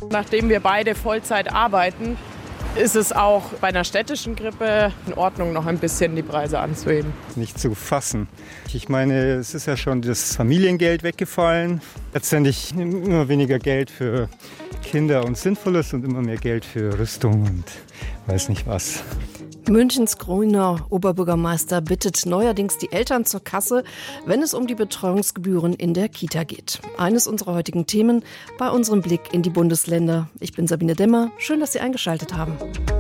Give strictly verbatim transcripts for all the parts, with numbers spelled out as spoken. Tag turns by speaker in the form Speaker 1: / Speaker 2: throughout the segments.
Speaker 1: Nachdem wir beide Vollzeit arbeiten, ist es auch bei einer städtischen Grippe in Ordnung, noch ein bisschen die Preise anzuheben.
Speaker 2: Nicht zu fassen. Ich meine, es ist ja schon das Familiengeld weggefallen. Letztendlich immer weniger Geld für Kinder und Sinnvolles und immer mehr Geld für Rüstung und weiß nicht was.
Speaker 3: Münchens grüner Oberbürgermeister bittet neuerdings die Eltern zur Kasse, wenn es um die Betreuungsgebühren in der Kita geht. Eines unserer heutigen Themen bei unserem Blick in die Bundesländer. Ich bin Sabine Demmer. Schön, dass Sie eingeschaltet haben.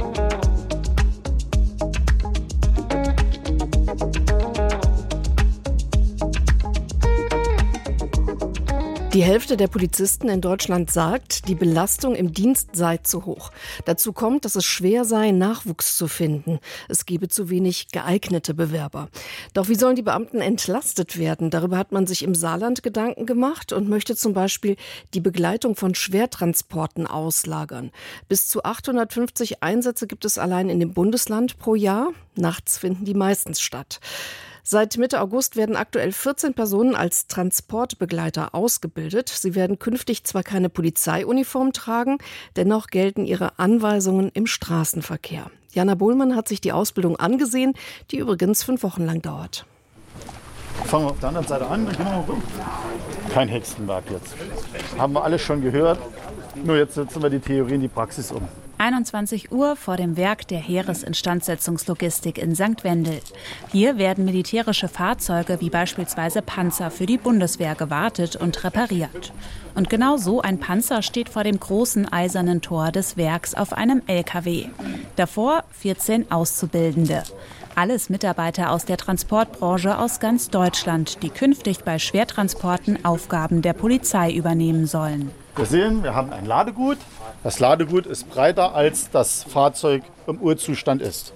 Speaker 3: Die Hälfte der Polizisten in Deutschland sagt, die Belastung im Dienst sei zu hoch. Dazu kommt, dass es schwer sei, Nachwuchs zu finden. Es gebe zu wenig geeignete Bewerber. Doch wie sollen die Beamten entlastet werden? Darüber hat man sich im Saarland Gedanken gemacht und möchte zum Beispiel die Begleitung von Schwertransporten auslagern. Bis zu achthundertfünfzig Einsätze gibt es allein in dem Bundesland pro Jahr. Nachts finden die meistens statt. Seit Mitte August werden aktuell vierzehn Personen als Transportbegleiter ausgebildet. Sie werden künftig zwar keine Polizeiuniform tragen, dennoch gelten ihre Anweisungen im Straßenverkehr. Jana Bohlmann hat sich die Ausbildung angesehen, die übrigens fünf Wochen lang dauert.
Speaker 4: Fangen wir auf der anderen Seite an. Kein Hexenwerk jetzt. Haben wir alles schon gehört. Nur jetzt setzen wir die Theorie in die Praxis um.
Speaker 5: einundzwanzig Uhr vor dem Werk der Heeresinstandsetzungslogistik in Sankt Wendel. Hier werden militärische Fahrzeuge wie beispielsweise Panzer für die Bundeswehr gewartet und repariert. Und genau so ein Panzer steht vor dem großen eisernen Tor des Werks auf einem L K W. Davor vierzehn Auszubildende. Alles Mitarbeiter aus der Transportbranche aus ganz Deutschland, die künftig bei Schwertransporten Aufgaben der Polizei übernehmen sollen.
Speaker 4: Wir sehen, wir haben ein Ladegut. Das Ladegut ist breiter, als das Fahrzeug im Urzustand ist.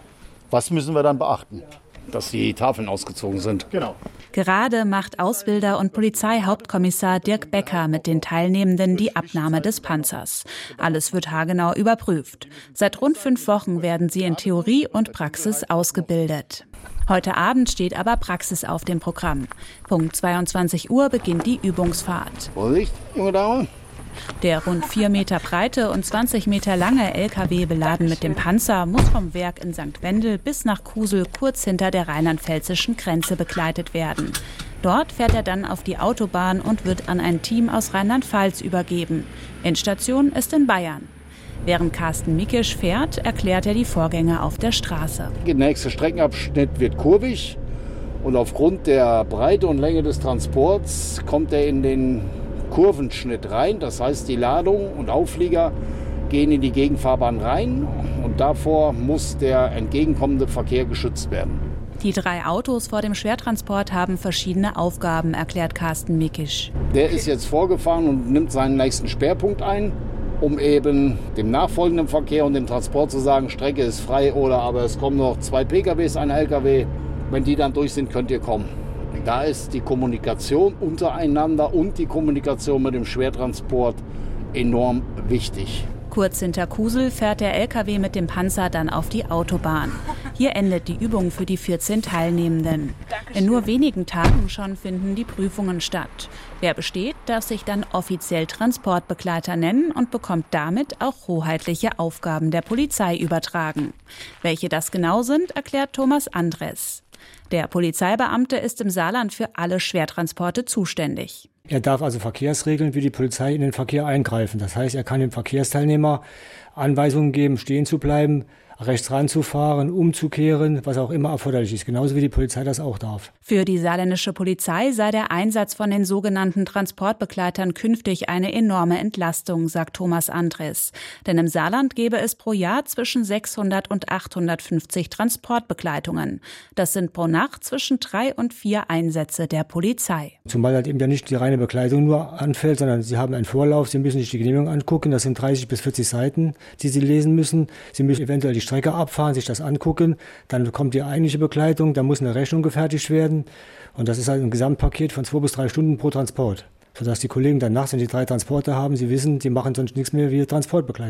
Speaker 4: Was müssen wir dann beachten?
Speaker 6: Dass die Tafeln ausgezogen sind.
Speaker 4: Genau.
Speaker 5: Gerade macht Ausbilder und Polizeihauptkommissar Dirk Becker mit den Teilnehmenden die Abnahme des Panzers. Alles wird haargenau überprüft. Seit rund fünf Wochen werden sie in Theorie und Praxis ausgebildet. Heute Abend steht aber Praxis auf dem Programm. Punkt zweiundzwanzig Uhr beginnt die Übungsfahrt.
Speaker 6: Vorsicht, junge Dame.
Speaker 5: Der rund vier Meter breite und zwanzig Meter lange L K W beladen mit dem Panzer muss vom Werk in Sankt Wendel bis nach Kusel kurz hinter der rheinland-pfälzischen Grenze begleitet werden. Dort fährt er dann auf die Autobahn und wird an ein Team aus Rheinland-Pfalz übergeben. Endstation ist in Bayern. Während Carsten Mikisch fährt, erklärt er die Vorgänge auf der Straße.
Speaker 6: Der nächste Streckenabschnitt wird kurvig und aufgrund der Breite und Länge des Transports kommt er in den Kurvenschnitt rein. Das heißt, die Ladung und Auflieger gehen in die Gegenfahrbahn rein und davor muss der entgegenkommende Verkehr geschützt werden.
Speaker 5: Die drei Autos vor dem Schwertransport haben verschiedene Aufgaben, erklärt Carsten Mikisch.
Speaker 6: Der ist jetzt vorgefahren und nimmt seinen nächsten Schwerpunkt ein, um eben dem nachfolgenden Verkehr und dem Transport zu sagen, Strecke ist frei oder aber es kommen noch zwei P K Ws, ein L K W. Wenn die dann durch sind, könnt ihr kommen. Da ist die Kommunikation untereinander und die Kommunikation mit dem Schwertransport enorm wichtig.
Speaker 5: Kurz hinter Kusel fährt der L K W mit dem Panzer dann auf die Autobahn. Hier endet die Übung für die vierzehn Teilnehmenden. In nur wenigen Tagen schon finden die Prüfungen statt. Wer besteht, darf sich dann offiziell Transportbegleiter nennen und bekommt damit auch hoheitliche Aufgaben der Polizei übertragen. Welche das genau sind, erklärt Thomas Andres. Der Polizeibeamte ist im Saarland für alle Schwertransporte zuständig.
Speaker 7: Er darf also Verkehrsregeln wie die Polizei in den Verkehr eingreifen. Das heißt, er kann dem Verkehrsteilnehmer Anweisungen geben, stehen zu bleiben, rechts ranzufahren, umzukehren, was auch immer erforderlich ist. Genauso wie die Polizei das auch darf.
Speaker 5: Für die saarländische Polizei sei der Einsatz von den sogenannten Transportbegleitern künftig eine enorme Entlastung, sagt Thomas Andres. Denn im Saarland gäbe es pro Jahr zwischen sechshundert und achthundertfünfzig Transportbegleitungen. Das sind pro Nacht zwischen drei und vier Einsätze der Polizei.
Speaker 7: Zumal halt eben ja nicht die reine Begleitung nur anfällt, sondern Sie haben einen Vorlauf, Sie müssen sich die Genehmigung angucken. Das sind dreißig bis vierzig Seiten, die Sie lesen müssen. Sie müssen eventuell die Strecke abfahren, sich das angucken, dann kommt die eigentliche Begleitung, dann muss eine Rechnung gefertigt werden und das ist halt ein Gesamtpaket von zwei bis drei Stunden pro Transport, sodass die Kollegen dann nachts, wenn sie drei Transporte haben, sie wissen, sie machen sonst nichts mehr wie Transportbegleitungen.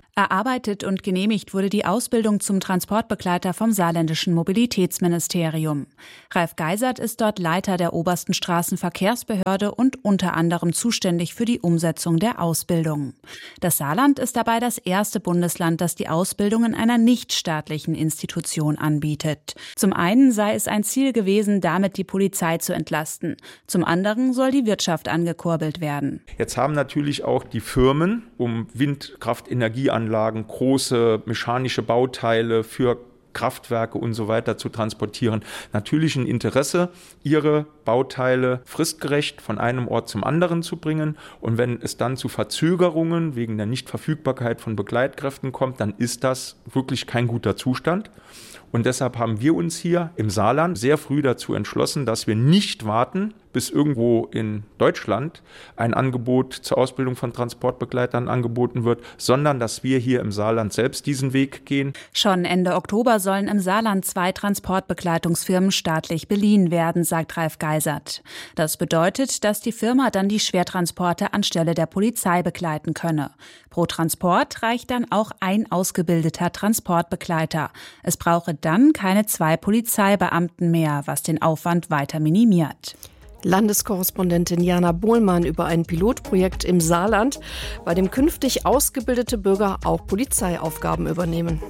Speaker 5: Erarbeitet und genehmigt wurde die Ausbildung zum Transportbegleiter vom saarländischen Mobilitätsministerium. Ralf Geisert ist dort Leiter der obersten Straßenverkehrsbehörde und unter anderem zuständig für die Umsetzung der Ausbildung. Das Saarland ist dabei das erste Bundesland, das die Ausbildung in einer nichtstaatlichen Institution anbietet. Zum einen sei es ein Ziel gewesen, damit die Polizei zu entlasten. Zum anderen soll die Wirtschaft angekurbelt werden.
Speaker 8: Jetzt haben natürlich auch die Firmen um Windkraftenergieanlagen, große mechanische Bauteile für Kraftwerke und so weiter zu transportieren, natürlich ein Interesse, ihre Bauteile fristgerecht von einem Ort zum anderen zu bringen. Und wenn es dann zu Verzögerungen wegen der Nichtverfügbarkeit von Begleitkräften kommt, dann ist das wirklich kein guter Zustand. Und deshalb haben wir uns hier im Saarland sehr früh dazu entschlossen, dass wir nicht warten, bis irgendwo in Deutschland ein Angebot zur Ausbildung von Transportbegleitern angeboten wird, sondern dass wir hier im Saarland selbst diesen Weg gehen.
Speaker 5: Schon Ende Oktober sollen im Saarland zwei Transportbegleitungsfirmen staatlich beliehen werden, sagt Ralf Geisert. Das bedeutet, dass die Firma dann die Schwertransporte anstelle der Polizei begleiten könne. Pro Transport reicht dann auch ein ausgebildeter Transportbegleiter. Es brauche dann keine zwei Polizeibeamten mehr, was den Aufwand weiter minimiert.
Speaker 3: Landeskorrespondentin Jana Bohlmann über ein Pilotprojekt im Saarland, bei dem künftig ausgebildete Bürger auch Polizeiaufgaben übernehmen.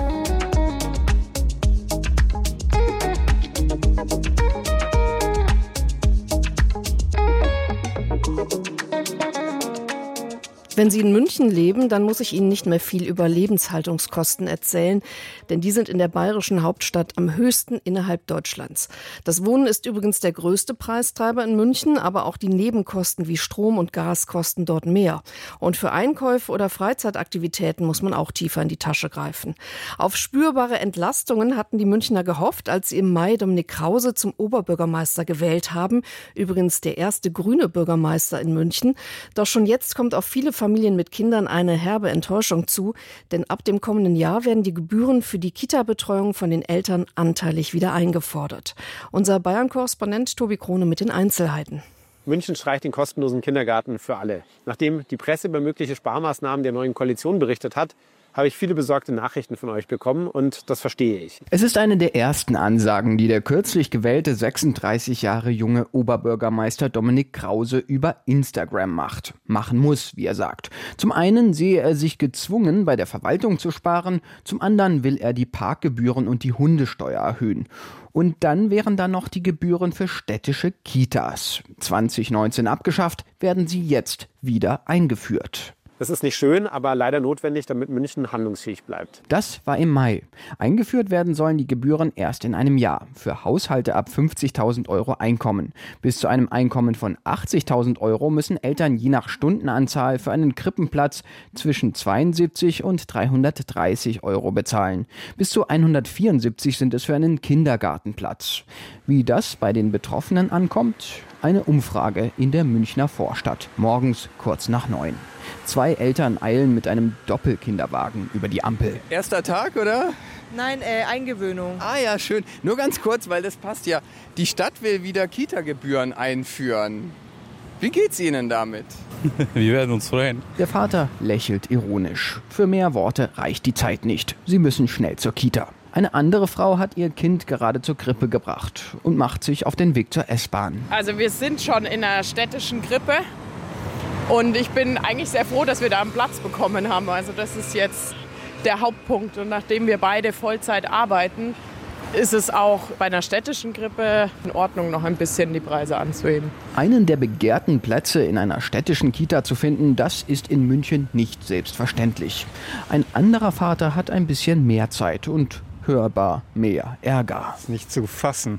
Speaker 3: Wenn Sie in München leben, dann muss ich Ihnen nicht mehr viel über Lebenshaltungskosten erzählen, denn die sind in der bayerischen Hauptstadt am höchsten innerhalb Deutschlands. Das Wohnen ist übrigens der größte Preistreiber in München, aber auch die Nebenkosten wie Strom und Gas kosten dort mehr. Und für Einkäufe oder Freizeitaktivitäten muss man auch tiefer in die Tasche greifen. Auf spürbare Entlastungen hatten die Münchner gehofft, als sie im Mai Dominik Krause zum Oberbürgermeister gewählt haben. Übrigens der erste grüne Bürgermeister in München. Doch schon jetzt kommt auf viele Familien mit Kindern eine herbe Enttäuschung zu, denn ab dem kommenden Jahr werden die Gebühren für die Kita-Betreuung von den Eltern anteilig wieder eingefordert. Unser Bayern-Korrespondent Tobi Krone mit den Einzelheiten.
Speaker 9: München streicht den kostenlosen Kindergarten für alle. Nachdem die Presse über mögliche Sparmaßnahmen der neuen Koalition berichtet hat, habe ich viele besorgte Nachrichten von euch bekommen und das verstehe ich.
Speaker 10: Es ist eine der ersten Ansagen, die der kürzlich gewählte sechsunddreißig Jahre junge Oberbürgermeister Dominik Krause über Instagram macht. Machen muss, wie er sagt. Zum einen sehe er sich gezwungen, bei der Verwaltung zu sparen, zum anderen will er die Parkgebühren und die Hundesteuer erhöhen. Und dann wären da noch die Gebühren für städtische Kitas. zwanzig neunzehn abgeschafft, werden sie jetzt wieder eingeführt.
Speaker 9: Das ist nicht schön, aber leider notwendig, damit München handlungsfähig bleibt.
Speaker 10: Das war im Mai. Eingeführt werden sollen die Gebühren erst in einem Jahr. Für Haushalte ab fünfzigtausend Euro Einkommen. Bis zu einem Einkommen von achtzigtausend Euro müssen Eltern je nach Stundenanzahl für einen Krippenplatz zwischen zweiundsiebzig und dreihundertdreißig Euro bezahlen. Bis zu hundertvierundsiebzig sind es für einen Kindergartenplatz. Wie das bei den Betroffenen ankommt? Eine Umfrage in der Münchner Vorstadt. Morgens kurz nach neun. Zwei Eltern eilen mit einem Doppelkinderwagen über die Ampel.
Speaker 11: Erster Tag, oder?
Speaker 12: Nein, äh, Eingewöhnung.
Speaker 11: Ah ja, schön. Nur ganz kurz, weil das passt ja. Die Stadt will wieder Kita-Gebühren einführen. Wie geht's Ihnen damit?
Speaker 13: Wir werden uns freuen.
Speaker 10: Der Vater lächelt ironisch. Für mehr Worte reicht die Zeit nicht. Sie müssen schnell zur Kita. Eine andere Frau hat ihr Kind gerade zur Krippe gebracht und macht sich auf den Weg zur S-Bahn.
Speaker 1: Also wir sind schon in einer städtischen Krippe. Und ich bin eigentlich sehr froh, dass wir da einen Platz bekommen haben. Also das ist jetzt der Hauptpunkt. Und nachdem wir beide Vollzeit arbeiten, ist es auch bei einer städtischen Krippe in Ordnung, noch ein bisschen die Preise anzuheben.
Speaker 10: Einen der begehrten Plätze in einer städtischen Kita zu finden, das ist in München nicht selbstverständlich. Ein anderer Vater hat ein bisschen mehr Zeit und hörbar mehr Ärger.
Speaker 2: Das ist nicht zu fassen.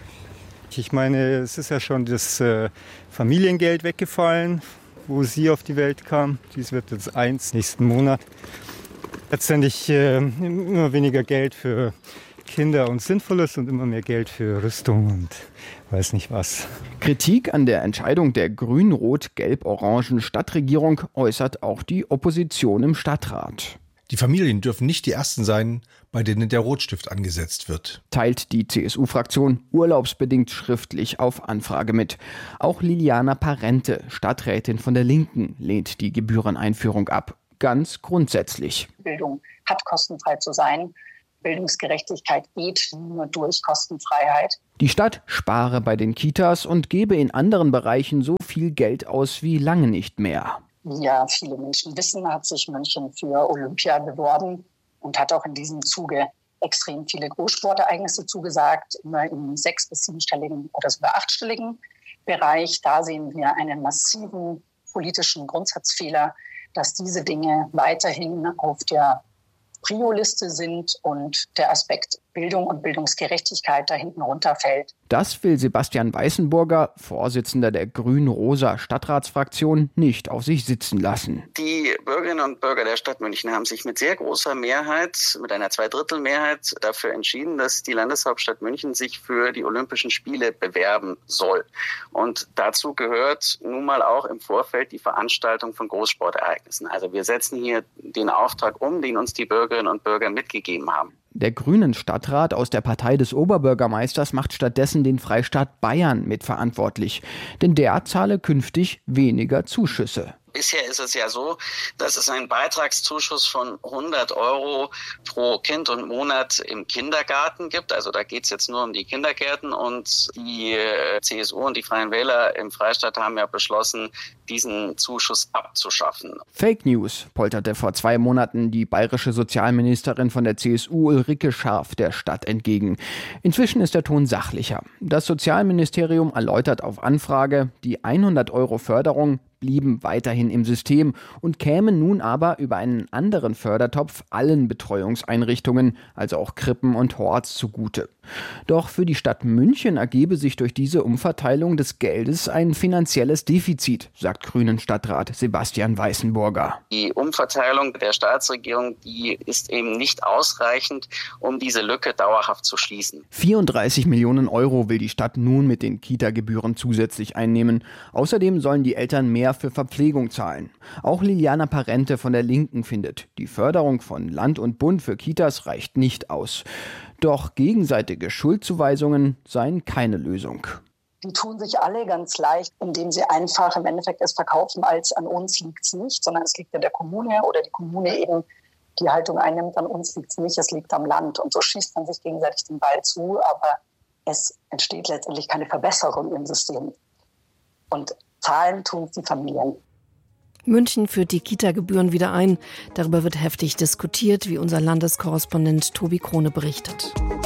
Speaker 2: Ich meine, es ist ja schon das äh, Familiengeld weggefallen, wo sie auf die Welt kam. Dies wird jetzt eins nächsten Monat. Letztendlich äh, immer weniger Geld für Kinder und Sinnvolles und immer mehr Geld für Rüstung und weiß nicht was.
Speaker 10: Kritik an der Entscheidung der grün-rot-gelb-orangen Stadtregierung äußert auch die Opposition im Stadtrat.
Speaker 14: Die Familien dürfen nicht die ersten sein, bei denen der Rotstift angesetzt wird.
Speaker 10: Teilt die C S U-Fraktion urlaubsbedingt schriftlich auf Anfrage mit. Auch Liliana Parente, Stadträtin von der Linken, lehnt die Gebühreneinführung ab. ganz grundsätzlich.
Speaker 15: Bildung hat kostenfrei zu sein. Bildungsgerechtigkeit geht nur durch Kostenfreiheit.
Speaker 10: Die Stadt spare bei den Kitas und gebe in anderen Bereichen so viel Geld aus wie lange nicht mehr.
Speaker 15: Wie ja viele Menschen wissen, hat sich München für Olympia beworben und hat auch in diesem Zuge extrem viele Großsportereignisse zugesagt, immer im sechs- bis siebenstelligen oder sogar achtstelligen Bereich. Da sehen wir einen massiven politischen Grundsatzfehler, dass diese Dinge weiterhin auf der Prio-Liste sind und der Aspekt Bildung und Bildungsgerechtigkeit da hinten runterfällt.
Speaker 10: Das will Sebastian Weißenburger, Vorsitzender der grün-rosa Stadtratsfraktion, nicht auf sich sitzen lassen.
Speaker 16: Die Bürgerinnen und Bürger der Stadt München haben sich mit sehr großer Mehrheit, mit einer Zweidrittelmehrheit dafür entschieden, dass die Landeshauptstadt München sich für die Olympischen Spiele bewerben soll. Und dazu gehört nun mal auch im Vorfeld die Veranstaltung von Großsportereignissen. Also wir setzen hier den Auftrag um, den uns die Bürgerinnen und Bürger mitgegeben haben.
Speaker 10: Der grünen Stadtrat aus der Partei des Oberbürgermeisters macht stattdessen den Freistaat Bayern mitverantwortlich, denn der zahle künftig weniger Zuschüsse.
Speaker 16: Bisher ist es ja so, dass es einen Beitragszuschuss von hundert Euro pro Kind und Monat im Kindergarten gibt. Also da geht es jetzt nur um die Kindergärten und die C S U und die Freien Wähler im Freistaat haben ja beschlossen, diesen Zuschuss abzuschaffen.
Speaker 10: Fake News, polterte vor zwei Monaten die bayerische Sozialministerin von der C S U Ulrike Scharf der Stadt entgegen. Inzwischen ist der Ton sachlicher. Das Sozialministerium erläutert auf Anfrage, die hundert Euro Förderung blieben weiterhin im System und kämen nun aber über einen anderen Fördertopf allen Betreuungseinrichtungen, also auch Krippen und Horts, zugute. Doch für die Stadt München ergebe sich durch diese Umverteilung des Geldes ein finanzielles Defizit, sagt Grünen-Stadtrat Sebastian Weißenburger.
Speaker 16: Die Umverteilung der Staatsregierung, die ist eben nicht ausreichend, um diese Lücke dauerhaft zu schließen.
Speaker 10: vierunddreißig Millionen Euro will die Stadt nun mit den Kita-Gebühren zusätzlich einnehmen. Außerdem sollen die Eltern mehr für Verpflegung zahlen. Auch Liliana Parente von der Linken findet, die Förderung von Land und Bund für Kitas reicht nicht aus. Doch gegenseitige Schuldzuweisungen seien keine Lösung.
Speaker 15: Die tun sich alle ganz leicht, indem sie einfach im Endeffekt es verkaufen, als an uns liegt es nicht, sondern es liegt in der Kommune oder die Kommune eben die Haltung einnimmt, an uns liegt es nicht, es liegt am Land. Und so schießt man sich gegenseitig den Ball zu, aber es entsteht letztendlich keine Verbesserung im System. Und zahlen tun die Familien.
Speaker 3: München führt die Kita-Gebühren wieder ein. Darüber wird heftig diskutiert, wie unser Landeskorrespondent Tobi Krone berichtet.